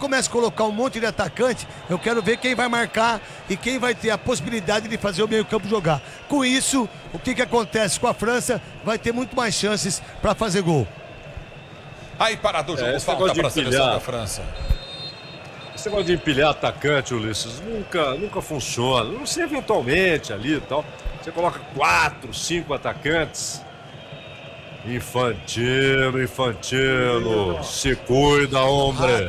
começa a colocar um monte de atacante, eu quero ver quem vai marcar e quem vai ter a possibilidade de fazer o meio-campo jogar. Com isso, o que acontece com a França? Vai ter muito mais chances para fazer gol. Aí, parado o jogo, falta para a seleção da França. Esse negócio de empilhar atacante, Ulisses, nunca funciona. Não sei, eventualmente ali e tal. Você coloca 4, 5 atacantes. Infantino. Se cuida, homem.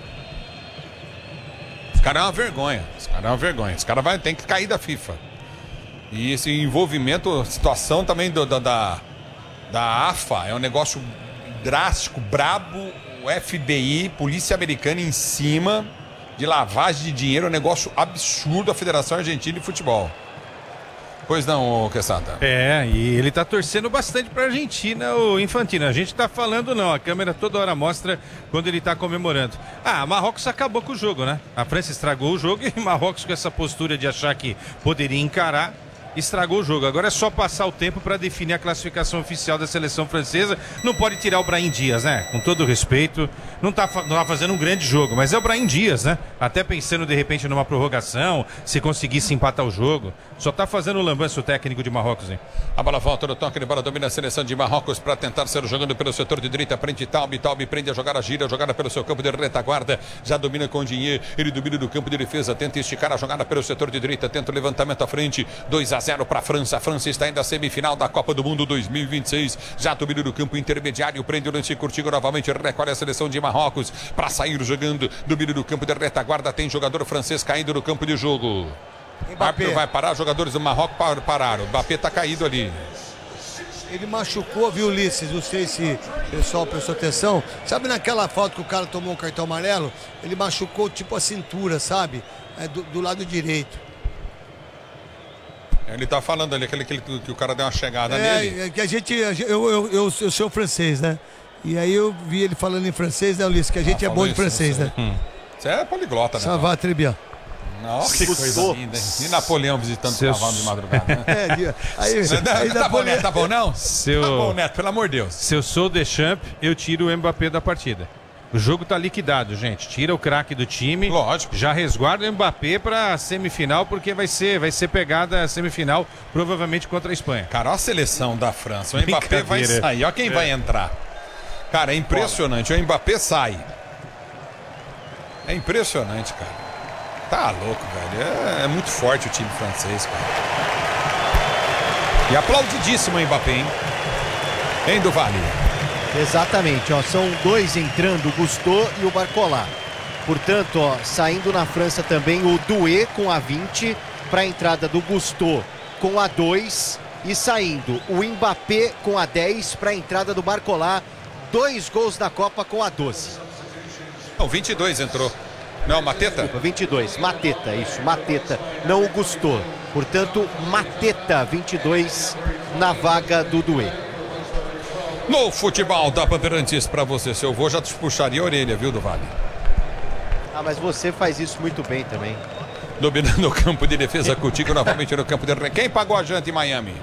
Esse cara é uma vergonha. Esse cara tem que cair da FIFA. E esse envolvimento, a situação também da AFA é um negócio drástico, brabo. O FBI, polícia americana em cima de lavagem de dinheiro, é um negócio absurdo a Federação Argentina de Futebol. Pois não, Quesada. E ele tá torcendo bastante pra Argentina, o Infantino. A gente tá falando não, a câmera toda hora mostra quando ele tá comemorando. Marrocos acabou com o jogo, né? A França estragou o jogo e Marrocos, com essa postura de achar que poderia encarar, estragou o jogo. Agora é só passar o tempo para definir a classificação oficial da seleção francesa. Não pode tirar o Brahim Dias, né? Com todo respeito, não tá fazendo um grande jogo, mas é o Brahim Dias, né? Até pensando de repente numa prorrogação, se conseguisse empatar o jogo. Só tá fazendo o lambanço técnico de Marrocos, hein? A bola volta no toque de bola, domina a seleção de Marrocos para tentar ser jogando pelo setor de direita, prende Taub prende a jogada, gira, jogada pelo seu campo de retaguarda, já domina com dinheiro, ele domina do campo de defesa, tenta esticar a jogada pelo setor de direita, tenta o levantamento à frente, 2-0 para a França. A França está indo à semifinal da Copa do Mundo 2026, já domina do campo intermediário, prende o lance curtinho novamente, recolhe a seleção de Marrocos para sair jogando, domina do campo de retaguarda, tem jogador francês caindo no campo de jogo. O árbitro vai parar, os jogadores do Marrocos pararam. O Mbappé tá caído ali. Ele machucou, viu, Ulisses? Não sei se o pessoal prestou atenção. Sabe naquela falta que o cara tomou um cartão amarelo? Ele machucou tipo a cintura, sabe? Do lado direito. Ele tá falando ali, que o cara deu uma chegada nele. Que a gente. Eu sou francês, né? E aí eu vi ele falando em francês, né, Ulisses? Que a gente é bom de francês, né? Você é poliglota, né? Ça va, très bien. Nossa, que coisa linda, hein? E Napoleão visitando o cavalo de madrugada, né? Tá bom, não? Tá bom, Neto, pelo amor de Deus. Se eu sou o Deschamps, eu tiro o Mbappé da partida. O jogo tá liquidado, gente. Tira o craque do time. Lógico. Já resguarda o Mbappé pra semifinal, porque vai ser pegada a semifinal, provavelmente contra a Espanha. Cara, olha a seleção da França. O Mbappé vai sair. Olha quem vai entrar. Cara, é impressionante. O Mbappé sai. É impressionante, cara. Tá louco, velho. É muito forte o time francês, cara. E aplaudidíssimo o Mbappé, hein? Hein, do Vale? Exatamente, ó. São dois entrando, o Gusto e o Barcola. Portanto, ó, saindo na França também o Doué com a 20 para a entrada do Gusto com a 2 e saindo o Mbappé com a 10 para a entrada do Barcola. 2 gols da Copa com a 12. Não, 22 entrou. Não, Mateta? Desculpa, 22. Mateta, isso, Mateta, não o Gusto. Portanto, Mateta, 22 na vaga do Doué. No futebol da Bandeirantes pra você, seu avô já te puxaria a orelha, viu, do Vale? Mas você faz isso muito bem também. Dominando o campo de defesa, Coutinho novamente no campo de... Quem pagou a janta em Miami?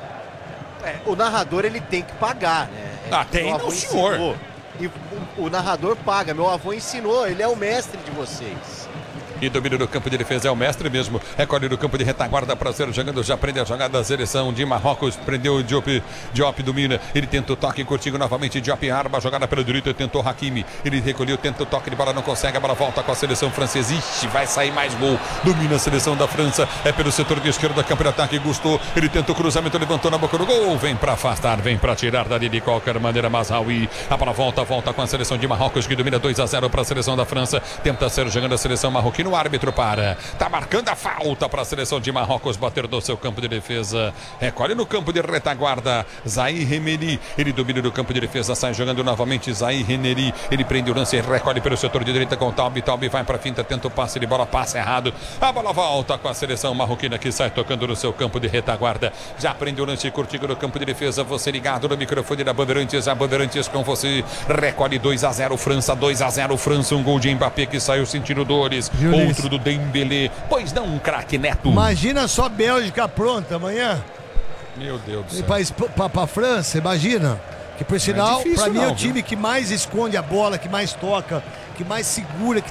O narrador, ele tem que pagar, né? Tem não, senhor. Ensinou. E o narrador paga, meu avô ensinou, ele é o mestre de vocês. E domínio do campo de defesa é o mestre mesmo. Recolhe no campo de retaguarda para ser jogando. Já prende a jogada da seleção de Marrocos. Prendeu o Diop domina. Ele tenta o toque curtinho novamente. Diop arma a jogada pelo direito. Tentou Hakimi. Ele recolheu, tenta o toque de bola. Não consegue. A bola volta com a seleção francesa. Ixi, vai sair mais gol. Domina a seleção da França. É pelo setor de esquerda. Campo de ataque. Gustou. Ele tenta o cruzamento. Levantou na boca do gol. Vem para afastar. Vem para tirar dali de qualquer maneira. Mazraoui. A bola volta com a seleção de Marrocos, que domina 2-0 para a seleção da França. Tenta ser jogando a seleção marroquina. O árbitro para. Tá marcando a falta para a seleção de Marrocos bater no seu campo de defesa. Recolhe no campo de retaguarda. Zaïre Emery. Ele domina do campo de defesa. Sai jogando novamente Zaïre Emery. Ele prende o lance. Recolhe pelo setor de direita com o Taub. Taub vai para a finta. Tenta o passe de bola. Passe errado. A bola volta com a seleção marroquina, que sai tocando no seu campo de retaguarda. Já prende o lance curtinho no campo de defesa. Você ligado no microfone da Bandeirantes. A Bandeirantes com você. Recolhe 2-0 França. 2-0 França. Um gol de Mbappé que saiu sentindo dores. Outro do Dembélé. Pois não, craque Neto. Imagina só a Bélgica pronta amanhã. Meu Deus do céu. Pra França, imagina. Que por sinal, pra mim é o time que mais esconde a bola, que mais toca, que mais segura, que